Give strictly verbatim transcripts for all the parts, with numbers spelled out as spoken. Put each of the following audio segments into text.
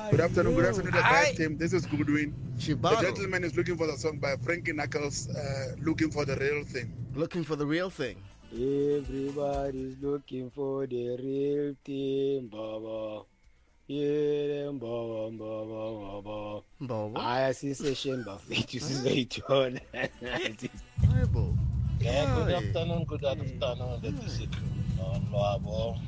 Good afternoon, good afternoon to the Hi. guys team. This is Goodwin. The Shibano. gentleman is looking for the song by Frankie Knuckles, uh, Looking for the Real Thing. Looking for the real thing. Everybody's looking for the real thing, Baba. Yeah, Baba, Baba, Baba. Bobo. I see session, but it is later on. Bible. Yeah, good Hi. afternoon, good afternoon. Let me see. Loabo,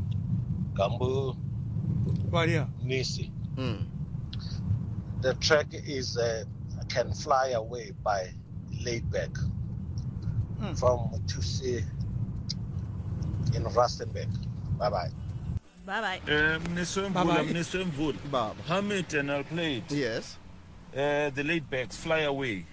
Gambu, What here? Nisi. Hmm. The track is uh, Can Fly Away by Laidback Hmm. from Tusi in Rustenburg. Bye bye. Bye bye. Uh, Mniswemvula, Bye-bye. Mniswemvula. Bob. Hum it and I'll play it. Yes. Uh, the laid backs, Fly Away.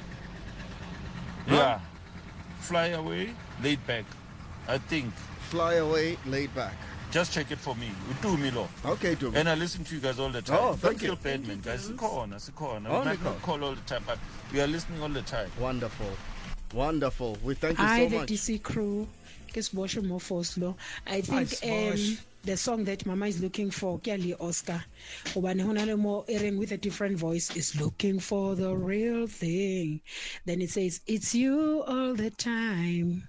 Yeah. Fly Away, Laid Back. I think. Fly away, laid back. Just check it for me. Do me lo. Okay, do And I listen to you guys all the time. Oh, Don't thank feel you. bad, man, guys. Call on us, call on. Oh, We might Nicole. not call all the time, but we are listening all the time. Wonderful. Wonderful. We thank you Hi, so the much. D C crew. Kiss Bosho Mofoslo. I think Hi, um, Smosh. the song that Mama is looking for, Kelly Oscar, Obane Honale Mo airing with a different voice, is looking for the real thing. Then it says, it's you all the time.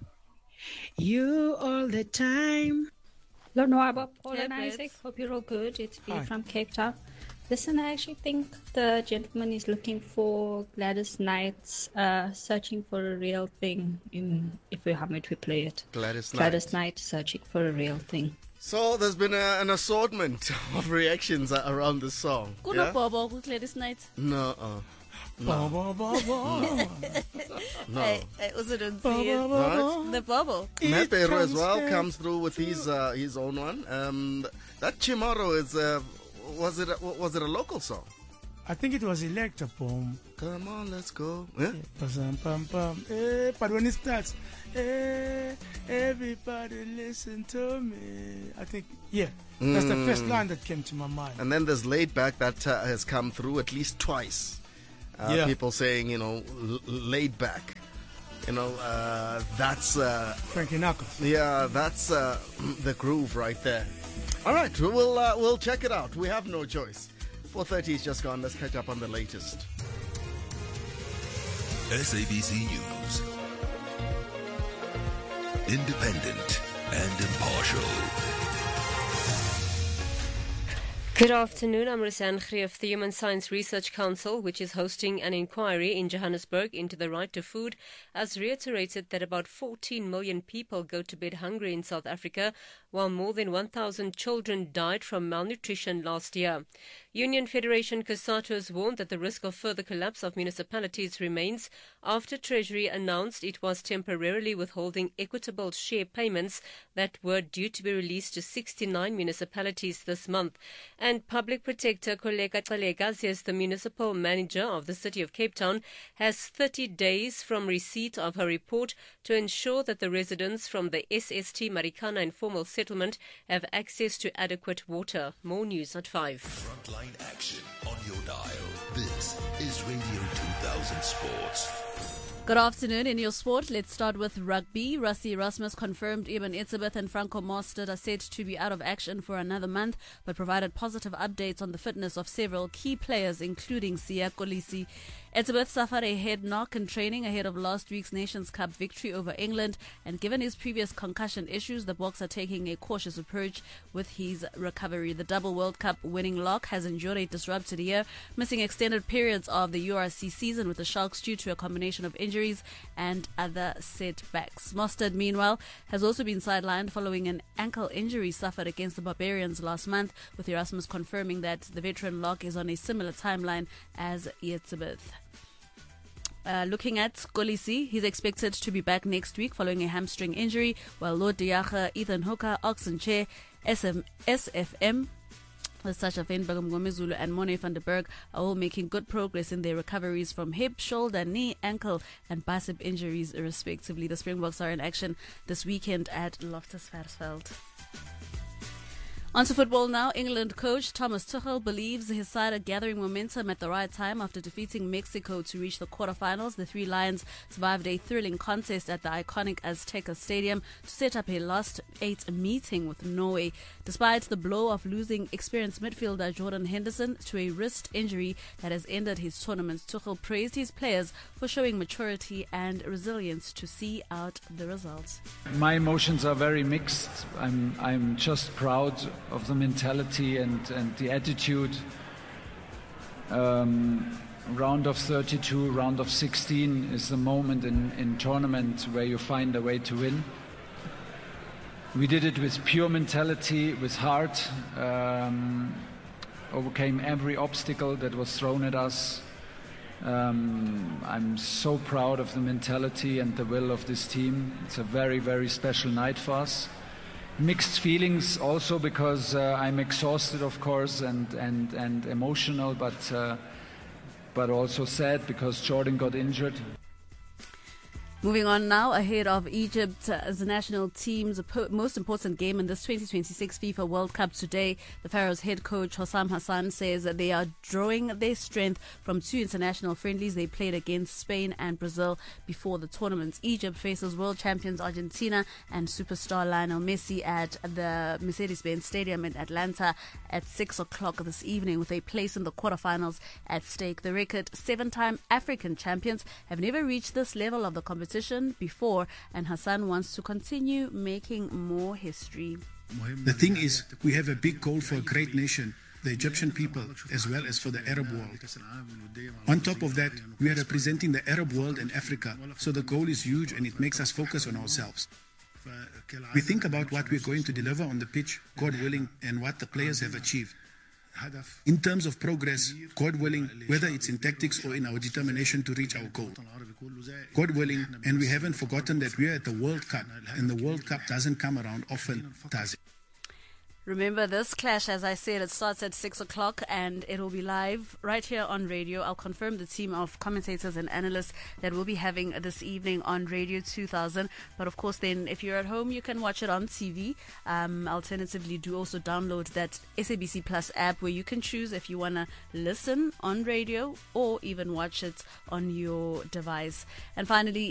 You all the time. Lonwabo, Paul Hey, and Isaac. Blitz. Hope you're all good. It's B Hi. from Cape Town. Listen, I actually think the gentleman is looking for Gladys Knight's uh, Searching for a Real Thing. In If we hum it, we play it. Gladys Knight. Gladys Knight, Searching for a Real Thing. So there's been a, an assortment of reactions uh, around this song. Kuno Yeah? Bobo, who's Gladys Knight? No, uh, Ba, ba, ba, ba. no. I, I also don't Ba, see ba, it. ba, Right? ba. The Bobo. Matt It Pero as comes well back. comes through with his uh, his own one. Um, that Chimaro is uh, was it a, was it a local song? I think it was Electra Boom. Come on, let's go. Yeah? Pam, pam, pam. Eh, but when it starts, eh, everybody listen to me. I think, yeah, that's the first line that came to my mind. And then there's laid back that uh, has come through at least twice. Uh, Yeah. People saying, you know, l- laid back. You know, uh, that's uh, Frankie Knuckles. yeah, that's uh, the groove right there. All right, we will uh, we'll check it out. We have no choice. four thirty is just gone. Let's catch up on the latest. S A B C News. Independent and impartial. Good afternoon. I'm Rosanne Grie of the Human Science Research Council, which is hosting an inquiry in Johannesburg into the right to food, has reiterated that about fourteen million people go to bed hungry in South Africa, while more than one thousand children died from malnutrition last year. Union Federation COSATU has warned that the risk of further collapse of municipalities remains after Treasury announced it was temporarily withholding equitable share payments that were due to be released to sixty-nine municipalities this month. And Public Protector Koleka Xalega says the municipal manager of the city of Cape Town has thirty days from receipt of her report to ensure that the residents from the S S T Marikana informal settlement have access to adequate water. More news at five. Frontline action on your dial. This is Radio two thousand Sports. Good afternoon. In your sport, let's start with rugby. Rassie Erasmus confirmed Eben Etzebeth and Franco Mostert are said to be out of action for another month, but provided positive updates on the fitness of several key players, including Siya Kolisi. Etzebeth suffered a head knock in training ahead of last week's Nations Cup victory over England, and given his previous concussion issues, the Boks are taking a cautious approach with his recovery. The double World Cup winning lock has endured a disrupted year, missing extended periods of the U R C season with the Sharks due to a combination of injuries and other setbacks. Mostert, meanwhile, has also been sidelined following an ankle injury suffered against the Barbarians last month, with Erasmus confirming that the veteran lock is on a similar timeline as Etzebeth. Uh, looking at Kolisi, he's expected to be back next week following a hamstring injury, while Lord Diaga, Ethan Hooker, Oxenchair, S F M, Sasha Feinberg, Mngomezulu and Mone van der Berg are all making good progress in their recoveries from hip, shoulder, knee, ankle and bicep injuries respectively. The Springboks are in action this weekend at Loftus Versfeld. On to football now. England coach Thomas Tuchel believes his side are gathering momentum at the right time after defeating Mexico to reach the quarterfinals. The Three Lions survived a thrilling contest at the iconic Azteca Stadium to set up a last eight meeting with Norway. Despite the blow of losing experienced midfielder Jordan Henderson to a wrist injury that has ended his tournament, Tuchel praised his players for showing maturity and resilience to see out the results. My emotions are very mixed. I'm I'm just proud of the mentality and, and the attitude. Um, round of thirty-two, round of sixteen is the moment in, in tournament where you find a way to win. We did it with pure mentality, with heart, um, overcame every obstacle that was thrown at us. Um, I'm so proud of the mentality and the will of this team. It's a very, very special night for us. Mixed feelings also because uh, I'm exhausted, of course, and, and, and emotional, but, uh, but also sad because Jordan got injured. Moving on now, ahead of Egypt as the national team's most important game in this twenty twenty-six FIFA World Cup today, the Pharaohs head coach Hossam Hassan says that they are drawing their strength from two international friendlies they played against Spain and Brazil before the tournament. Egypt faces world champions Argentina and superstar Lionel Messi at the Mercedes-Benz Stadium in Atlanta at six o'clock this evening, with a place in the quarterfinals at stake. The record seven-time African champions have never reached this level of the competition before, and Hassan wants to continue making more history. The thing is, we have a big goal for a great nation, the Egyptian people, as well as for the Arab world. On top of that, we are representing the Arab world and Africa, so the goal is huge and it makes us focus on ourselves. We think about what we're going to deliver on the pitch, God willing, and what the players have achieved. In terms of progress, God willing, whether it's in tactics or in our determination to reach our goal. God willing, and we haven't forgotten that we are at the World Cup, and the World Cup doesn't come around often, does it? Remember this clash, as I said, it starts at six o'clock and it will be live right here on radio. I'll confirm the team of commentators and analysts that we'll be having this evening on Radio two thousand. But of course, then if you're at home, you can watch it on T V. Um, alternatively, do also download that S A B C Plus app where you can choose if you want to listen on radio or even watch it on your device. And finally,